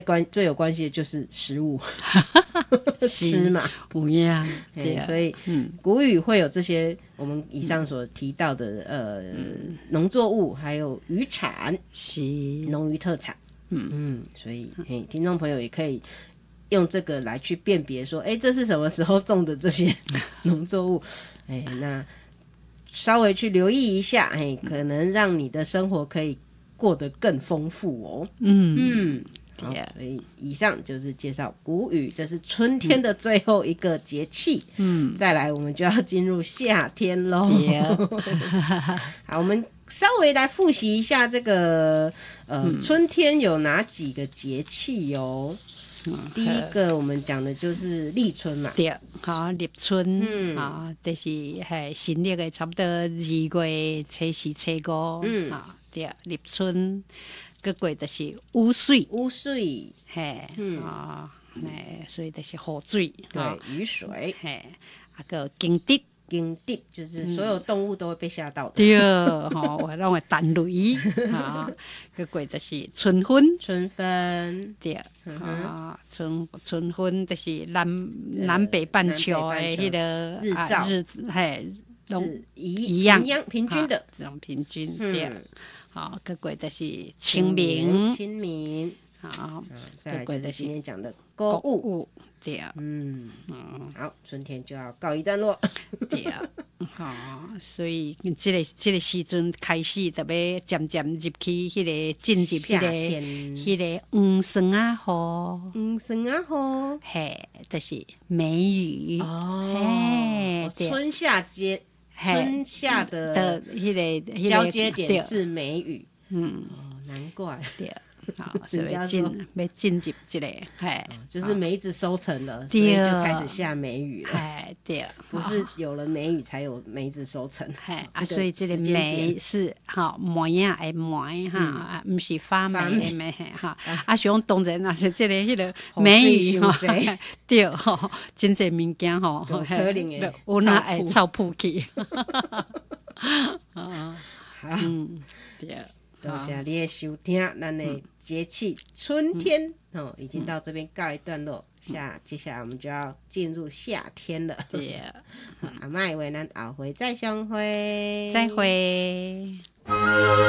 最有关系的就是食物吃嘛， 有影对所以古语会有这些我们以上所提到的农作物，还有渔产， 是农渔特产。所以听众朋友也可以用这个来去辨别说，这是什么时候种的这些农作物，那稍微去留意一下，可能让你的生活可以过得更丰富哦。好，所以以上就是介绍谷雨，这是春天的最后一个节气。再来我们就要进入夏天咯。好，我们稍微来复习一下这个春天有哪几个节气哦。第一个我们讲的就是立春嘛， 对，好立春，就是新历的差不多2月初4、初5，对，立春，过过就是雨水，所以就是雨水， 对，雨水， 个经滴。 经滴就是所有动物都会被吓到的， 对，我让我弹雷，过过就是春分，对，春分就是南北半球的迄个日照， 是一样平均的， 平均对，过过就是清明， 再来就是今天讲的购物。 对， 好，春天就要告一段落。 对，所以这个时阵开始，特别渐渐入去进入迄个黄霜啊雨，就是梅雨春夏的迄个交接点是梅雨，难怪。 对。所以要进入这个， 就是梅子收成了，所以就开始下梅雨了。 对， 不是有了梅雨才有梅子收成。 所以这个梅是梅啊的梅不是发霉的梅像当然那是这个迄个梅雨对真侪物件可能的有哪会臭扑去。对。 多谢你的收听，咱的节气春天已经到这边告一段落，接下来我们就要进入夏天了。 对， 阿嬤为咱后回再相会， 再会。